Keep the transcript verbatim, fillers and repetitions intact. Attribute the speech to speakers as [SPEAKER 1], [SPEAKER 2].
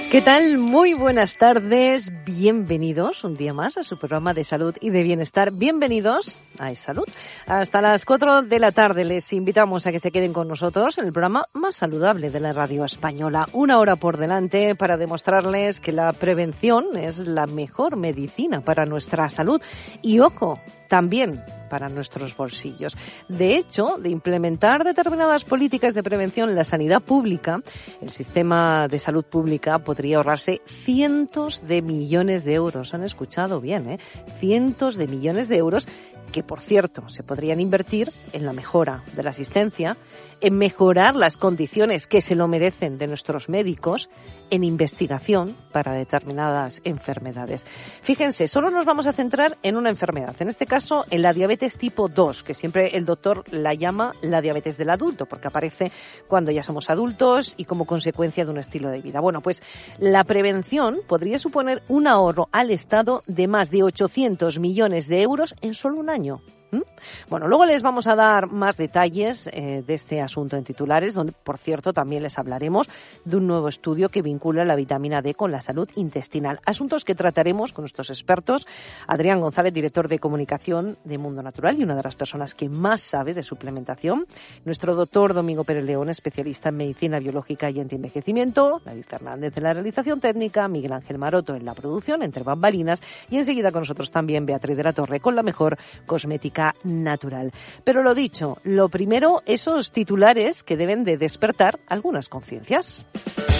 [SPEAKER 1] ¿Qué tal? Muy buenas tardes. Bienvenidos un día más a su programa de salud y de bienestar. Bienvenidos a Es Salud. Hasta las cuatro de la tarde les invitamos a que se queden con nosotros en el programa más saludable de la radio española. Una hora por delante para demostrarles que la prevención es la mejor medicina para nuestra salud. Y ojo, también para nuestros bolsillos. De hecho, de implementar determinadas políticas de prevención en la sanidad pública, el sistema de salud pública podría ahorrarse cientos de millones de euros. ¿Han escuchado bien, eh? Cientos de millones de euros que, por cierto, se podrían invertir en la mejora de la asistencia, en mejorar las condiciones que se lo merecen de nuestros médicos, en investigación para determinadas enfermedades. Fíjense, solo nos vamos a centrar en una enfermedad, en este caso en la diabetes tipo dos, que siempre el doctor la llama la diabetes del adulto, porque aparece cuando ya somos adultos y como consecuencia de un estilo de vida. Bueno, pues la prevención podría suponer un ahorro al Estado de más de ochocientos millones de euros en solo un año. ¿Mm? Bueno, luego les vamos a dar más detalles eh, de este asunto en titulares, donde, por cierto, también les hablaremos de un nuevo estudio que vincula la vitamina D con la salud intestinal. Asuntos que trataremos con nuestros expertos. Adrián González, director de comunicación de Mundo Natural y una de las personas que más sabe de suplementación. Nuestro doctor Domingo Pérez León, especialista en medicina biológica y antienvejecimiento. David Fernández en la realización técnica. Miguel Ángel Maroto en la producción, entre bambalinas. Y enseguida con nosotros también Beatriz de la Torre con la mejor cosmética natural. Pero lo dicho, lo primero, esos titulares que deben de despertar algunas conciencias.